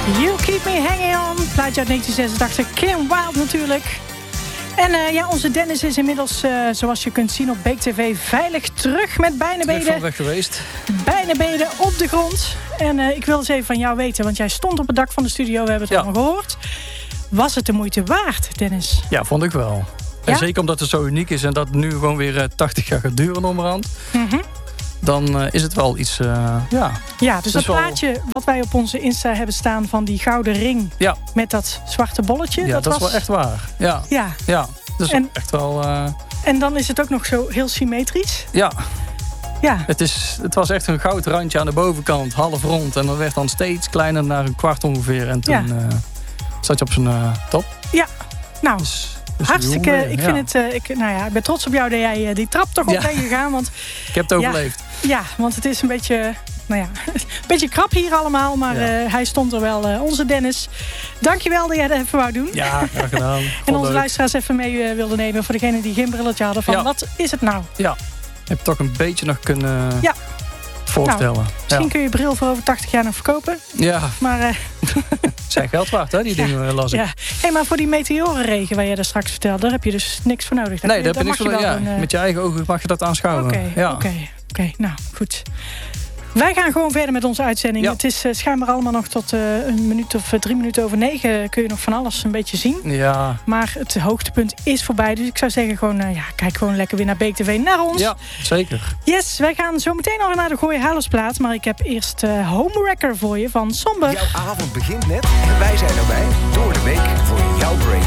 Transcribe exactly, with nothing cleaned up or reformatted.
You Keep Me Hanging On. Plaatje uit negentien zesentachtig. Kim Wilde natuurlijk. En uh, ja, onze Dennis is inmiddels, uh, zoals je kunt zien op Beek T V, veilig terug met bijnebeden. Terug van weg geweest. Bijnebeden op de grond. En uh, ik wil eens even van jou weten, want jij stond op het dak van de studio. We hebben het ja. allemaal gehoord. Was het de moeite waard, Dennis? Ja, vond ik wel. Ja? En zeker omdat het zo uniek is en dat het nu gewoon weer uh, tachtig jaar gaat duren onderhand. Mm-hmm. Dan uh, is het wel iets, uh, ja. Ja, dus dat wel... plaatje wat wij op onze Insta hebben staan van die gouden ring ja. met dat zwarte bolletje. Ja, dat, dat was... is wel echt waar. Ja, ja. ja. Dat is en... echt wel... Uh... En dan is het ook nog zo heel symmetrisch. Ja. Ja. Het, is, het was echt een goud randje aan de bovenkant, half rond. En dat werd dan steeds kleiner naar een kwart ongeveer. En toen ja. uh, zat je op zijn uh, top. Ja, nou... Dus... Dus hartstikke, jongen, ik ja. vind het, uh, ik, nou ja, ik ben trots op jou dat jij uh, die trap toch op ja. bent gegaan. Want, ik heb het overleefd. Ja, ja, want het is een beetje, nou ja, een beetje krap hier allemaal. Maar ja. uh, hij stond er wel, uh, onze Dennis. Dankjewel dat jij dat even wou doen. Ja, graag gedaan. En onze leuk. luisteraars even mee uh, wilden nemen voor degenen die geen brilletje hadden. Van, ja. Wat is het nou? Ja, ik heb toch een beetje nog kunnen ja. voorstellen. Nou, misschien ja. kun je je bril voor over tachtig jaar nog verkopen. Ja. Maar... Uh, zijn geld waard, hè, die ja. dingen las ik. Ja. Hey, maar voor die meteorenregen waar je daar straks vertelde, daar heb je dus niks voor nodig. Daar nee, daar heb je niks voor nodig. Ja, een, uh... met je eigen ogen mag je dat aanschouwen. Oké, ja. oké, oké. Nou, goed. Wij gaan gewoon verder met onze uitzending. Ja. Het is uh, schijnbaar allemaal nog tot uh, een minuut of uh, drie minuten over negen. Kun je nog van alles een beetje zien. Ja. Maar het hoogtepunt is voorbij. Dus ik zou zeggen, gewoon, uh, ja, kijk gewoon lekker weer naar Beek T V, naar ons. Ja, zeker. Yes, wij gaan zo meteen al naar de Gooi Haarlersplaat. Maar ik heb eerst uh, Homewrecker voor je van Somber. Jouw avond begint net en wij zijn erbij door de week voor jouw break.